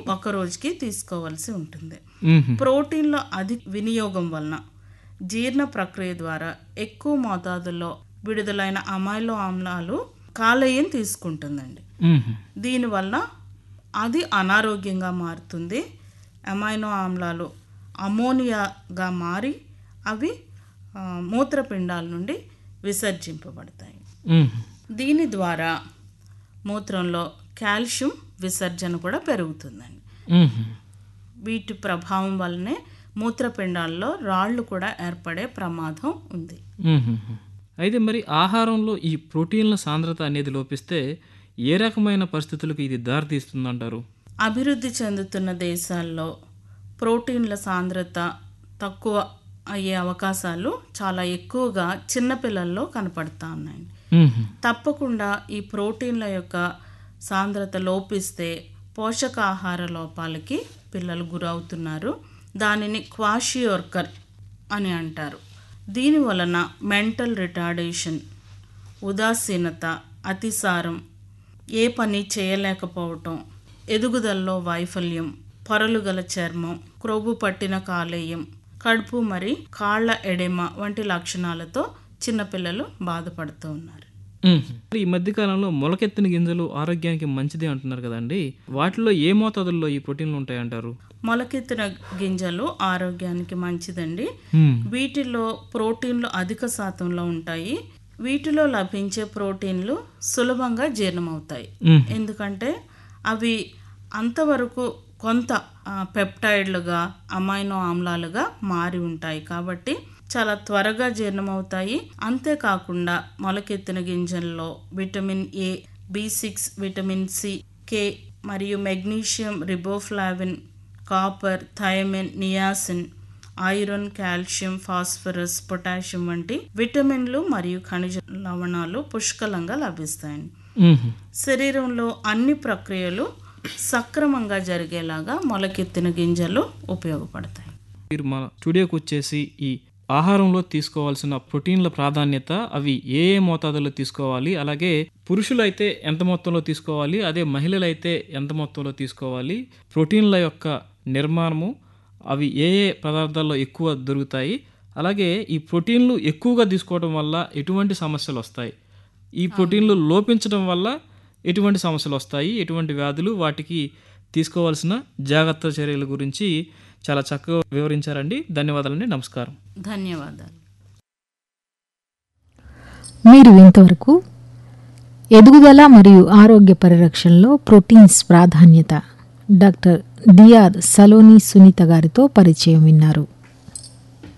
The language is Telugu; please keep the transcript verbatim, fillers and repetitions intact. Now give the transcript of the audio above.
ఒక రోజుకి తీసుకోవాల్సి ఉంటుంది. ప్రోటీన్ల అధిక వినియోగం వలన జీర్ణ ప్రక్రియ ద్వారా ఎక్కువ మోతాదులో విడుదలైన అమైనో ఆమ్లాలు కాలేయం తీసుకుంటుందండి. దీనివల్ల అది అనారోగ్యంగా మారుతుంది. అమైనో ఆమ్లాలు అమోనియాగా మారి అవి మూత్రపిండాల నుండి విసర్జింపబడతాయి. దీని ద్వారా మూత్రంలో కాల్షియం విసర్జన కూడా పెరుగుతుందండి. వీటి ప్రభావం వల్లనే మూత్రపిండాల్లో రాళ్ళు కూడా ఏర్పడే ప్రమాదం ఉంది. అయితే మరి ఆహారంలో ఈ ప్రోటీన్ల సాంద్రత అనేది లోపిస్తే ఏ రకమైన పరిస్థితులకు ఇది దారితీస్తుందంటారు? అభివృద్ధి చెందుతున్న దేశాల్లో ప్రోటీన్ల సాంద్రత తక్కువ అయ్యే అవకాశాలు చాలా ఎక్కువగా చిన్నపిల్లల్లో కనపడతా ఉన్నాయండి. తప్పకుండా ఈ ప్రోటీన్ల యొక్క సాంద్రత లోపిస్తే పోషకాహార లోపాలకి పిల్లలు గురవుతున్నారు. దానిని క్వాషియోర్కర్ అని అంటారు. దీని వలన మెంటల్ రిటార్డేషన్, ఉదాసీనత, అతిసారం, ఏ పని చేయలేకపోవటం, ఎదుగుదలలో వైఫల్యం, పొరలు గల చర్మం, క్రొవ్వు పట్టిన కాలేయం, కడుపు మరి కాళ్ల ఎడెమ వంటి లక్షణాలతో చిన్నపిల్లలు బాధపడుతూ ఉన్నారు. ఈ మధ్యకాలంలో మొలకెత్తిన గింజలు ఆరోగ్యానికి మంచిది అంటున్నారు కదండి, వాటిలో ఏ మోతాదుల్లో ఈ ప్రోటీన్లు ఉంటాయంటారు? మొలకెత్తిన గింజలు ఆరోగ్యానికి మంచిదండి. వీటిలో ప్రోటీన్లు అధిక శాతంలో ఉంటాయి. వీటిలో లభించే ప్రోటీన్లు సులభంగా జీర్ణమవుతాయి. ఎందుకంటే అవి అంతవరకు కొంత పెప్టైడ్లుగా అమైనో ఆమ్లాలుగా మారి ఉంటాయి కాబట్టి చాలా త్వరగా జీర్ణమవుతాయి. అంతేకాకుండా మొలకెత్తిన గింజల్లో vitamin A, B six, vitamin C, కే మరియు magnesium, riboflavin, copper, thymine, niacin, iron, calcium, phosphorus, potassium వంటి విటమిన్లు మరియు ఖనిజ లవణాలు పుష్కలంగా లభిస్తాయండి. శరీరంలో అన్ని ప్రక్రియలు సక్రమంగా జరిగేలాగా మొలకెత్తిన గింజలు ఉపయోగపడతాయి. మీరు మా స్టూడియోకి వచ్చేసి ఈ ఆహారంలో తీసుకోవాల్సిన ప్రోటీన్ల ప్రాధాన్యత, అవి ఏ ఏ మోతాదులో తీసుకోవాలి, అలాగే పురుషులైతే ఎంత మొత్తంలో తీసుకోవాలి, అదే మహిళలైతే ఎంత మొత్తంలో తీసుకోవాలి, ప్రోటీన్ల యొక్క నిర్మాణము, అవి ఏ ఏ పదార్థాల్లో ఎక్కువ దొరుకుతాయి, అలాగే ఈ ప్రోటీన్లు ఎక్కువగా తీసుకోవడం వల్ల ఎటువంటి సమస్యలు వస్తాయి, ఈ ప్రోటీన్లు లోపించడం వల్ల ఎటువంటి సమస్యలు వస్తాయి, ఎటువంటి వ్యాధులు, వాటికి తీసుకోవాల్సిన జాగ్రత్త చర్యల గురించి చాలా చక్కగా వివరించారండి. ధన్యవాదాలండి. నమస్కారం. ధన్యవాదాలు. మీరు ఇంతవరకు ఎదుగుదల మరియు ఆరోగ్య పరిరక్షణలో ప్రోటీన్స్ ప్రాధాన్యత డాక్టర్ డిఆర్ సలోని సునీత గారితో పరిచయం విన్నారు.